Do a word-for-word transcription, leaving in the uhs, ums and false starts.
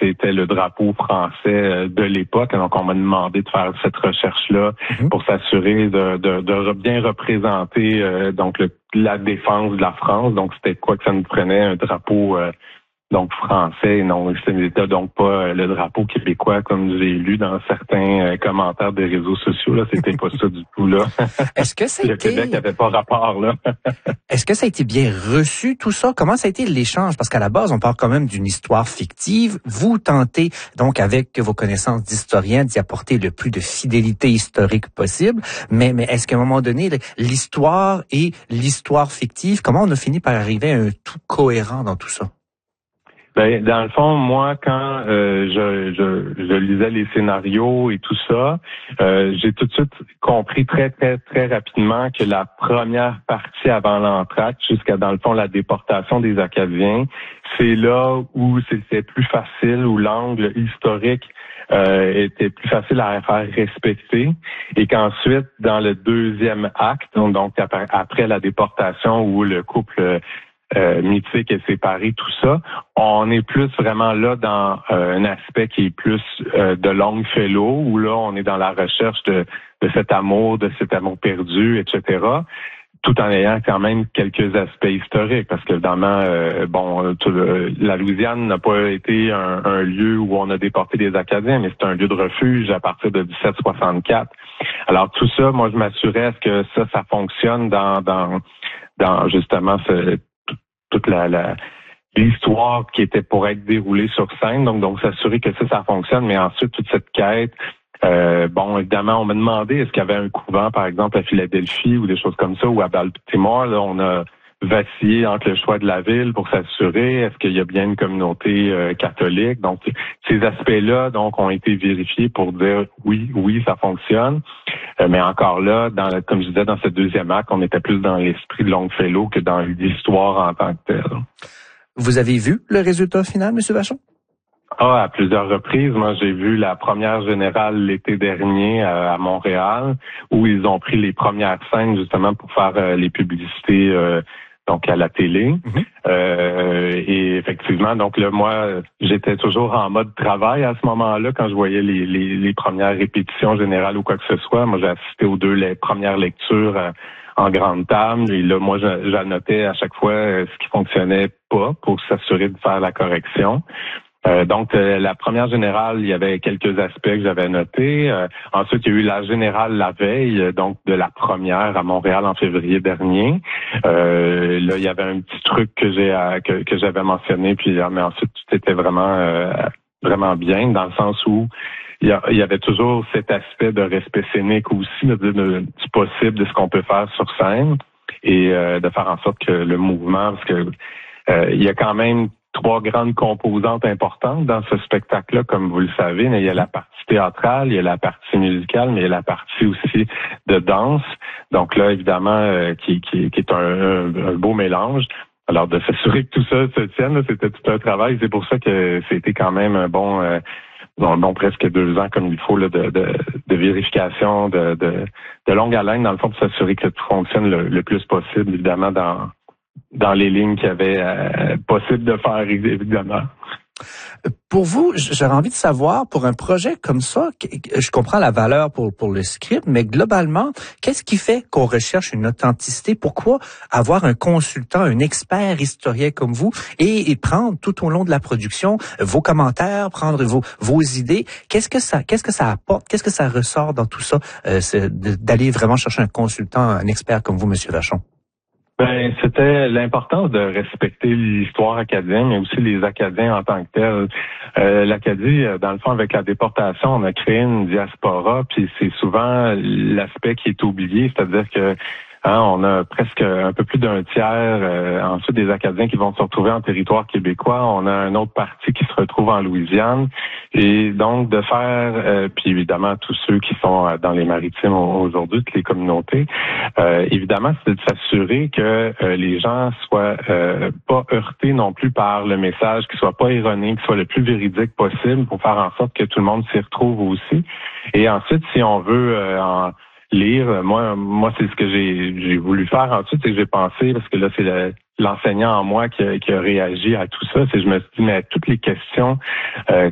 c'était le drapeau français de l'époque. Donc, on m'a demandé de faire cette recherche-là mm-hmm. pour s'assurer de, de, de bien représenter euh, donc le, la défense de la France. Donc, c'était quoi que ça nous prenait, un drapeau euh, donc français, non, ce n'était donc pas le drapeau québécois comme j'ai lu dans certains commentaires des réseaux sociaux. Là, c'était pas ça du tout là. Est-ce que ça a le été... Québec n'avait pas rapport là. Est-ce que ça a été bien reçu tout ça? Comment ça a été l'échange? Parce qu'à la base, on parle quand même d'une histoire fictive. Vous tentez donc avec vos connaissances d'historien d'y apporter le plus de fidélité historique possible. Mais, mais est-ce qu'à un moment donné, l'histoire et l'histoire fictive, comment on a fini par arriver à un tout cohérent dans tout ça? Ben, dans le fond, moi, quand euh, je, je, je lisais les scénarios et tout ça, euh, j'ai tout de suite compris très, très, très rapidement que la première partie avant l'entracte, jusqu'à, dans le fond, la déportation des Acadiens, c'est là où c'était plus facile, où l'angle historique euh, était plus facile à faire respecter, et qu'ensuite, dans le deuxième acte, donc après, après la déportation où le couple Euh, mythique et séparé, tout ça, on est plus vraiment là dans euh, un aspect qui est plus euh, de Longfellow, où là, on est dans la recherche de, de cet amour, de cet amour perdu, et cetera, tout en ayant quand même quelques aspects historiques, parce que évidemment, euh, bon, tout le, la Louisiane n'a pas été un, un lieu où on a déporté des Acadiens, mais c'est un lieu de refuge à partir de dix-sept soixante-quatre. Alors tout ça, moi, je m'assurais à ce que ça, ça fonctionne dans, dans, dans justement ce toute la, la l'histoire qui était pour être déroulée sur scène, donc donc s'assurer que ça, ça fonctionne, mais ensuite toute cette quête, euh, bon, évidemment, on m'a demandé est-ce qu'il y avait un couvent, par exemple, à Philadelphie ou des choses comme ça, ou à Baltimore, là, on a vacillé entre le choix de la ville pour s'assurer, est-ce qu'il y a bien une communauté euh, catholique, donc ces aspects-là, donc, ont été vérifiés pour dire oui, oui, ça fonctionne. Euh, mais encore là, dans le, comme je disais, dans ce deuxième acte, on était plus dans l'esprit de Longfellow que dans l'histoire en tant que telle. Vous avez vu le résultat final, M. Vachon? Ah, à plusieurs reprises. Moi, j'ai vu la première générale l'été dernier euh, à Montréal, où ils ont pris les premières scènes justement pour faire euh, les publicités euh, donc à la télé. Mm-hmm. Euh, et effectivement, donc là, moi, j'étais toujours en mode travail à ce moment-là quand je voyais les, les, les premières répétitions générales ou quoi que ce soit. Moi, j'ai assisté aux deux les premières lectures euh, en grande table. Et là, moi, j'annotais à chaque fois euh, ce qui fonctionnait pas pour s'assurer de faire la correction. Euh, donc, euh, la première générale, il y avait quelques aspects que j'avais notés. Euh, ensuite, il y a eu la générale la veille, euh, donc de la première à Montréal en février dernier. Euh, là, il y avait un petit truc que j'ai euh, que, que j'avais mentionné, puis mais ensuite, tout était vraiment euh, vraiment bien, dans le sens où il y, a, il y avait toujours cet aspect de respect scénique aussi, de, de, de, du possible de ce qu'on peut faire sur scène, et euh, de faire en sorte que le mouvement, parce que euh, il y a quand même trois grandes composantes importantes dans ce spectacle-là, comme vous le savez. Mais il y a la partie théâtrale, il y a la partie musicale, mais il y a la partie aussi de danse. Donc là, évidemment, euh, qui, qui, qui est un, un, un beau mélange. Alors, de s'assurer que tout ça se tienne, là, c'était tout un travail. C'est pour ça que c'était quand même un bon, euh, bon, bon presque deux ans comme il faut là, de, de, de vérification, de, de, de longue haleine, dans le fond, pour s'assurer que tout fonctionne le, le plus possible, évidemment, dans dans les lignes qu'il y avait euh, possible de faire, évidemment. Pour vous, j'aurais envie de savoir, pour un projet comme ça, je comprends la valeur pour, pour le script, mais globalement, qu'est-ce qui fait qu'on recherche une authenticité? Pourquoi avoir un consultant, un expert historien comme vous et, et prendre tout au long de la production vos commentaires, prendre vos, vos idées? Qu'est-ce que ça, qu'est-ce que ça apporte? Qu'est-ce que ça ressort dans tout ça, euh, d'aller vraiment chercher un consultant, un expert comme vous, M. Vachon? Ben, c'était l'importance de respecter l'histoire acadienne, mais aussi les Acadiens en tant que tels. Euh, L'Acadie, dans le fond, avec la déportation, on a créé une diaspora, puis c'est souvent l'aspect qui est oublié, c'est-à-dire que hein, on a presque un peu plus d'un tiers euh, ensuite des Acadiens qui vont se retrouver en territoire québécois. On a un autre parti qui se retrouve en Louisiane. Et donc, de faire, euh, puis évidemment, tous ceux qui sont dans les maritimes aujourd'hui, toutes les communautés, euh, évidemment, c'est de s'assurer que euh, les gens soient euh, pas heurtés non plus par le message, qu'ils soient pas ironiques, qu'ils soient le plus véridique possible pour faire en sorte que tout le monde s'y retrouve aussi. Et ensuite, si on veut euh, en lire, moi, moi c'est ce que j'ai, j'ai voulu faire ensuite, c'est que j'ai pensé, parce que là, c'est le, l'enseignant en moi qui a, qui a réagi à tout ça, c'est que je me suis dit, mais toutes les questions euh,